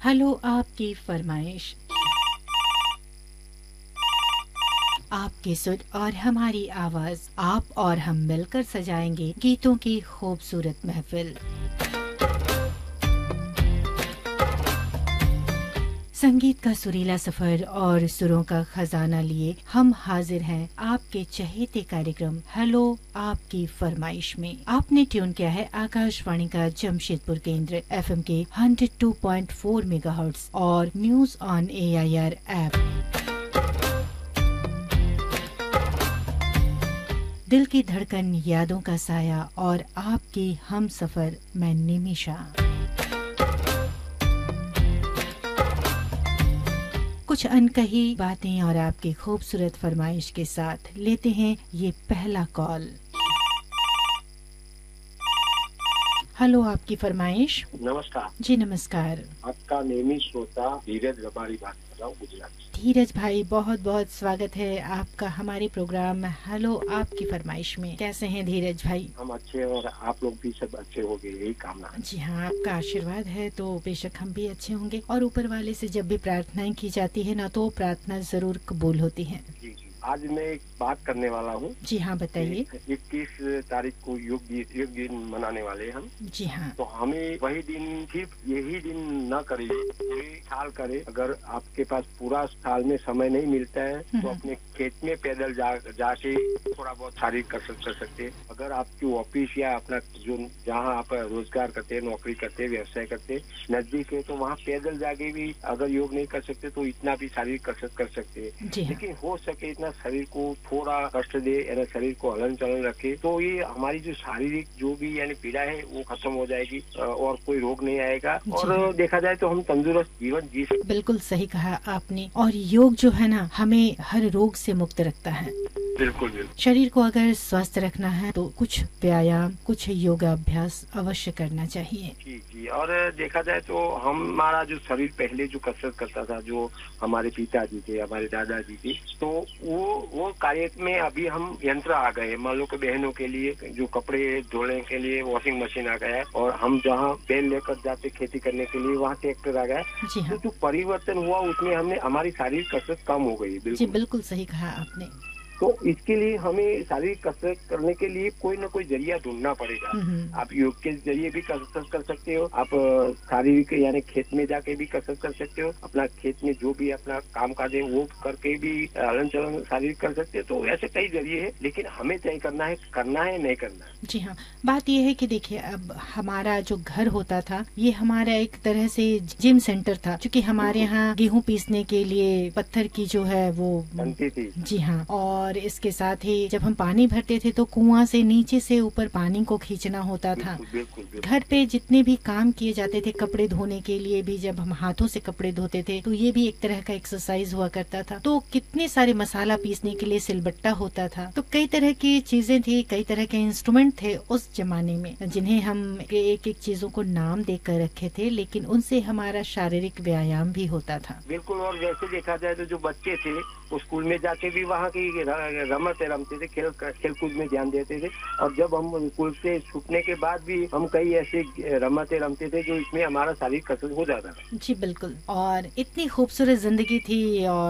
Hello आपकी फरमाइश। आपके सुर और हमारी आवाज, आप और हम मिलकर सजाएंगे गीतों की खूबसूरत महफिल। संगीत का सुरीला सफर और सुरों का खजाना लिए हम हाजिर हैं आपके चहेते कार्यक्रम हेलो आपकी फरमाइश में। आपने ट्यून किया है आकाशवाणी का जमशेदपुर केंद्र एफएम के 102.4 मेगाहर्ट्ज और न्यूज ऑन एआईआर ऐप। दिल की धड़कन, यादों का साया और आपकी हम सफर, मैं निमिषा। कुछ अनकही बातें और आपकी खूबसूरत फरमाइश के साथ लेते हैं ये पहला कॉल। हेलो आपकी फरमाइश। नमस्कार जी नमस्कार। आपका नियमित श्रोता धीरज रबारी बात कर रहा हूँ, गुजरात से। धीरज भाई, बहुत बहुत स्वागत है आपका हमारे प्रोग्राम हेलो आपकी फरमाइश में। कैसे हैं धीरज भाई? हम अच्छे हैं और आप लोग भी सब अच्छे होंगे, यही कामना है। जी हाँ, आपका आशीर्वाद है तो बेशक हम भी अच्छे होंगे। और ऊपर वाले से जब भी प्रार्थनाएं की जाती है ना, तो प्रार्थना जरूर कबूल होती है। जी जी, आज मैं एक बात करने वाला हूँ। जी हाँ, बताइए। 21 तारीख को योग दिन मनाने वाले हम। जी हाँ। तो हमें वही दिन, सिर्फ यही दिन न करे, पूरे साल करे। अगर आपके पास पूरा साल में समय नहीं मिलता है तो अपने खेत में पैदल जाके थोड़ा बहुत शारीरिक कसरत कर सकते हैं। अगर आपकी ऑफिस या अपना जो जहाँ आप रोजगार करते हैं, नौकरी करते हैं, व्यवसाय करते हैं, नजदीक है, तो वहाँ पैदल जाके भी अगर योग नहीं कर सकते तो इतना भी शारीरिक कसरत कर सकते हैं। लेकिन हो सके इतना शरीर को थोड़ा कष्ट दे, यानी शरीर को हलन चलन रखे, तो ये हमारी जो शारीरिक जो भी यानी पीड़ा है वो खत्म हो जाएगी और कोई रोग नहीं आएगा और देखा जाए तो हम तंदुरुस्त जीवन जी सकते। बिल्कुल सही कहा आपने। और योग जो है ना, हमें हर रोग से मुक्त रखता है। बिल्कुल बिल्कुल। शरीर को अगर स्वस्थ रखना है तो कुछ व्यायाम, कुछ योगाभ्यास अवश्य करना चाहिए। जी जी, और देखा जाए तो हमारा जो शरीर पहले जो कसरत करता था, जो हमारे पिताजी थे, हमारे दादाजी थे, तो वो कार्य में अभी हम यंत्र आ गए। मान लो कि बहनों के लिए जो कपड़े धोने के लिए वॉशिंग मशीन आ गया है, और हम जहाँ बैल लेकर जाते खेती करने के लिए वहाँ ट्रैक्टर आ गया। जी हाँ। तो जो परिवर्तन हुआ उसमें हमने हमारी शारीरिक कसरत कम हो गई। जी बिल्कुल सही कहा आपने। तो इसके लिए हमें शारीरिक कसरत करने के लिए कोई न कोई जरिया ढूंढना पड़ेगा। आप योग के जरिए भी कसरत कर सकते हो, आप शारीरिक यानी खेत में जाके भी कसरत कर सकते हो, अपना खेत में जो भी अपना काम काज है वो करके भी हलन चलन शारीरिक कर सकते हो। तो ऐसे कई जरिए है, लेकिन हमें तय करना है नहीं करना है। जी हाँ, बात यह है कि देखिए, अब हमारा जो घर होता था ये हमारा एक तरह से जिम सेंटर था, क्योंकि हमारे यहाँ गेहूँ पीसने के लिए पत्थर की जो है वो बनती थी। जी हाँ। और इसके साथ ही जब हम पानी भरते थे तो कुआं से नीचे से ऊपर पानी को खींचना होता था। घर पे जितने भी काम किए जाते थे, कपड़े धोने के लिए भी जब हम हाथों से कपड़े धोते थे तो ये भी एक तरह का एक्सरसाइज हुआ करता था। तो कितने सारे मसाला पीसने के लिए सिलबट्टा होता था। तो कई तरह की चीजें थी, कई तरह के इंस्ट्रूमेंट थे उस जमाने में, जिन्हें हम एक एक चीजों को नाम देकर रखे थे, लेकिन उनसे हमारा शारीरिक व्यायाम भी होता था। बिल्कुल। और वैसे देखा जाए तो जो बच्चे थे वो स्कूल में जाके भी वहाँ की रमते रमते थे, खेल कूद में ध्यान देते थे। और जब हम स्कूल से छूटने के बाद भी हम कई ऐसे रमते रमते थे जो इसमें हमारा शारीरिक कसरत हो जाता था। जी बिल्कुल। और इतनी खूबसूरत जिंदगी थी। और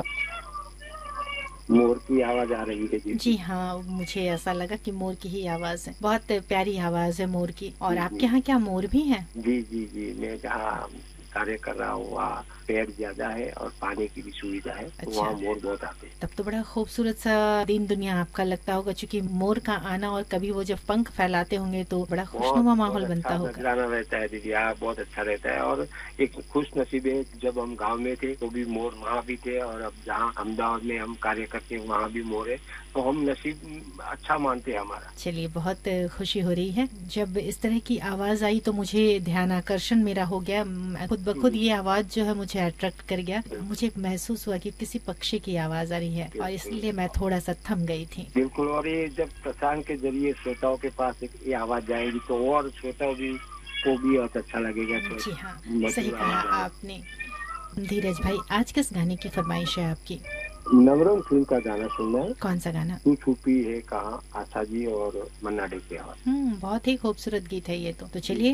मोर की आवाज आ रही है। जी हाँ, मुझे ऐसा लगा कि मोर की ही आवाज है। बहुत प्यारी आवाज है मोर की। और आपके यहाँ क्या मोर भी हैं? जी जी जी, मैं जहाँ कार्य कर रहा हूँ वहाँ पेड़ ज्यादा है और पानी की भी सुविधा है। अच्छा। तो वहाँ मोर बहुत आते हैं। तब तो बड़ा खूबसूरत सा दिन दुनिया आपका लगता होगा, क्योंकि मोर का आना और कभी वो जब पंख फैलाते होंगे तो बड़ा खुशनुमा माहौल बनता होगा। नजराना रहता है दीदी, यहाँ बहुत अच्छा रहता है। और एक खुश नसीब है, जब हम गांव में थे तो भी मोर वहाँ भी थे, और अब जहाँ अहमदाबाद में हम कार्य करते हैं वहाँ भी मोर है। तो हम नसीब अच्छा मानते हैं हमारा। चलिए, बहुत खुशी हो रही है। जब इस तरह की आवाज आई तो मुझे ध्यान आकर्षण मेरा हो गया। खुद ब खुद ये आवाज जो है मुझे अट्रैक्ट कर गया। मुझे महसूस हुआ कि किसी पक्षी की आवाज आ रही है, और इसलिए मैं थोड़ा सा थम गई थी। बिल्कुल। और ये जब प्रसारण के जरिए श्रोताओं के पास ये आवाज जाएगी तो और श्रोताओं को भी बहुत अच्छा लगेगा। जी हाँ, सही कहा आपने। धीरज भाई, आज किस गाने की फरमाइश है आपकी? नवरंग फिल्म का गाना सुनना है। कौन सा गाना? तू छुपी है कहाँ, आशा जी और मन्ना डे की आवाज। बहुत ही खूबसूरत गीत है ये तो चलिए